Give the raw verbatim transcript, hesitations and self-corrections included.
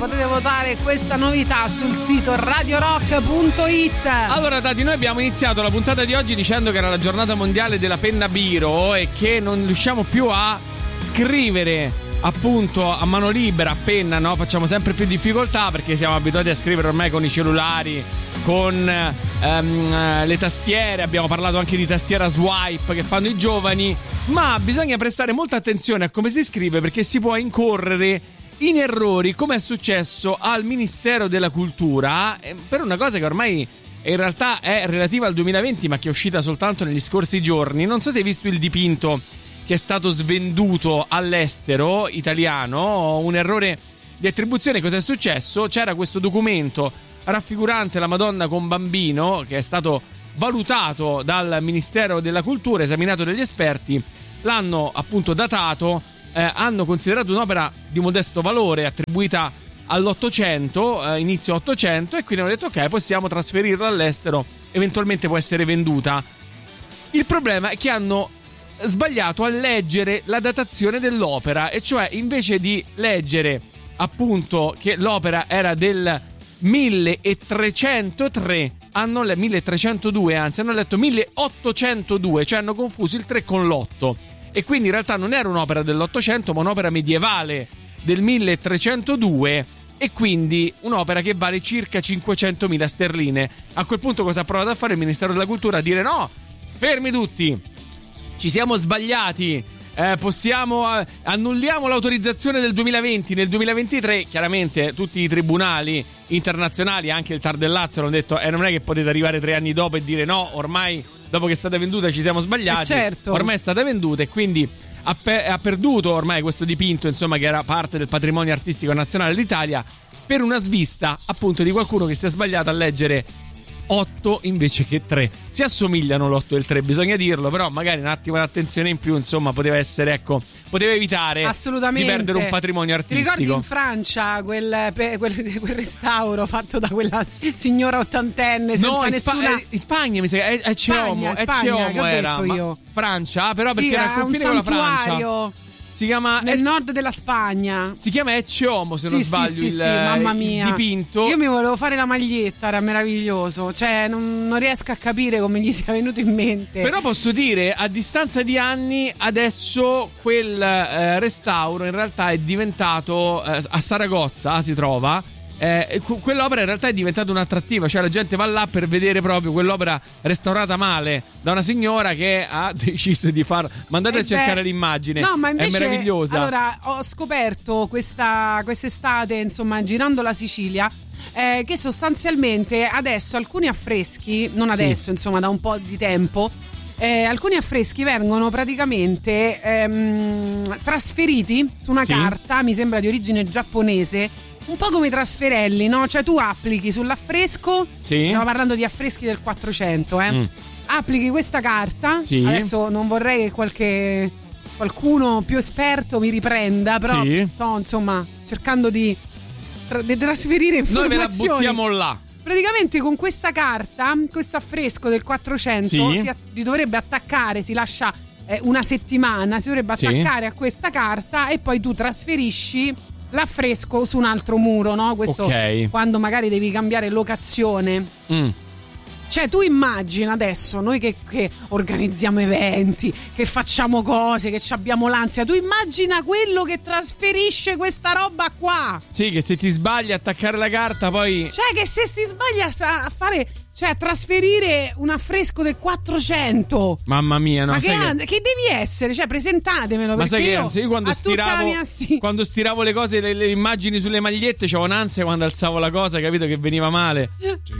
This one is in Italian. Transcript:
potete votare questa novità sul sito radio rock punto it. Allora Tati, noi abbiamo iniziato la puntata di oggi dicendo che era la giornata mondiale della penna biro e che non riusciamo più a scrivere appunto a mano libera, a penna, no? Facciamo sempre più difficoltà perché siamo abituati a scrivere ormai con i cellulari, con um, le tastiere. Abbiamo parlato anche di tastiera swipe che fanno i giovani, ma bisogna prestare molta attenzione a come si scrive perché si può incorrere in errori, come è successo al Ministero della Cultura per una cosa che ormai in realtà è relativa al duemilaventi ma che è uscita soltanto negli scorsi giorni. Non so se hai visto il dipinto che è stato svenduto all'estero italiano, un errore di attribuzione. Cosa è successo? C'era questo documento raffigurante la Madonna con bambino che è stato valutato dal Ministero della Cultura, esaminato dagli esperti, l'hanno appunto datato, eh, hanno considerato un'opera di modesto valore attribuita all'Ottocento, eh, inizio Ottocento, e quindi hanno detto ok, possiamo trasferirla all'estero, eventualmente può essere venduta. Il problema è che hanno sbagliato a leggere la datazione dell'opera, e cioè invece di leggere appunto che l'opera era del milletrecentotre hanno le milletrecentodue, anzi hanno letto milleottocentodue, cioè hanno confuso il tre con l'otto, e quindi in realtà non era un'opera dell'Ottocento ma un'opera medievale del milletrecentodue, e quindi un'opera che vale circa cinquecentomila sterline. A quel punto cosa ha provato a fare il Ministero della Cultura? A dire no, fermi tutti, ci siamo sbagliati, eh, possiamo eh, annulliamo l'autorizzazione del duemilaventi. Nel duemilaventitré chiaramente tutti i tribunali internazionali, anche il T A R del Lazio, hanno detto eh, non è che potete arrivare tre anni dopo e dire no, ormai dopo che è stata venduta ci siamo sbagliati. Eh certo. Ormai è stata venduta e quindi ha, pe- ha perduto ormai questo dipinto, insomma, che era parte del patrimonio artistico nazionale d'Italia, per una svista appunto di qualcuno che si è sbagliato a leggere otto invece che tre. Si assomigliano l'otto e il tre, bisogna dirlo, però magari un attimo di attenzione in più, insomma, poteva essere, ecco, poteva evitare assolutamente di perdere un patrimonio artistico. Ti ricordi in Francia quel, quel, quel restauro fatto da quella signora ottantenne senza no, in, nessuna... Spa- in Spagna mi sa che è Ceomo, è Ceomo era, ma Francia, però sì, perché era al confine con la Francia. Si chiama nel e- nord della Spagna. Si chiama Ecce Homo, se sì, non sì, sbaglio, sì, il, sì, mamma mia. il dipinto. Io mi volevo fare la maglietta, era meraviglioso. Cioè, non, non riesco a capire come gli sia venuto in mente. Però posso dire, a distanza di anni, adesso quel eh, restauro in realtà è diventato, eh, a Saragozza si trova, eh, quell'opera in realtà è diventata un'attrattiva, cioè la gente va là per vedere proprio quell'opera restaurata male da una signora che ha deciso di far... Mandate eh a cercare beh, l'immagine, no, ma invece, è meravigliosa. Allora, ho scoperto questa quest'estate, insomma, girando la Sicilia, eh, che sostanzialmente adesso alcuni affreschi, non adesso, sì, insomma, da un po' di tempo, eh, alcuni affreschi vengono praticamente ehm, trasferiti su una, sì, carta, mi sembra di origine giapponese, un po' come i trasferelli, no? Cioè tu applichi sull'affresco, sì, stiamo parlando di affreschi del quattrocento, eh? Mm. Applichi questa carta, sì, adesso non vorrei che qualche qualcuno più esperto mi riprenda, però sì, sto insomma cercando di, tra- di trasferire informazioni. Noi ve la buttiamo là. Praticamente con questa carta, questo affresco del quattrocento, sì, si, si dovrebbe attaccare, si lascia eh, una settimana, si dovrebbe attaccare, sì, a questa carta e poi tu trasferisci l'affresco su un altro muro, no? Questo okay, quando magari devi cambiare locazione. Mm. Cioè tu immagina adesso noi che, che organizziamo eventi, che facciamo cose, che abbiamo l'ansia, tu immagina quello che trasferisce questa roba qua. Sì, che se ti sbagli a attaccare la carta poi... Cioè che se si sbaglia a fare... Cioè a trasferire un affresco del quattrocento. Mamma mia, no? Ma che, che... che devi essere? Cioè presentatemelo. Ma sai che io, anzi, io quando stiravo sti... quando stiravo le cose, le, le immagini sulle magliette, c'avevo un'ansia quando alzavo la cosa, capito, che veniva male.